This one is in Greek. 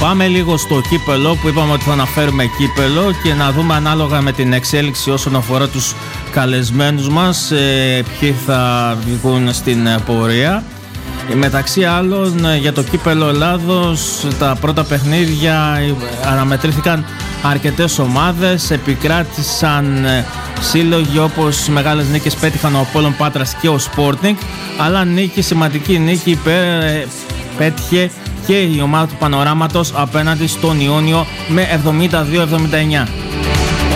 Πάμε λίγο στο κύπελο που είπαμε ότι θα αναφέρουμε κύπελο και να δούμε ανάλογα με την εξέλιξη όσον αφορά τους καλεσμένους μας ποιοι θα βγουν στην πορεία. Μεταξύ άλλων για το κύπελο Ελλάδος τα πρώτα παιχνίδια αναμετρήθηκαν αρκετές ομάδες, επικράτησαν σύλλογοι όπως μεγάλες νίκες πέτυχαν ο Απόλλων Πάτρας και ο Sporting, αλλά σημαντική νίκη πέτυχε και η ομάδα του Πανοράματος απέναντι στον Ιόνιο με 72-79.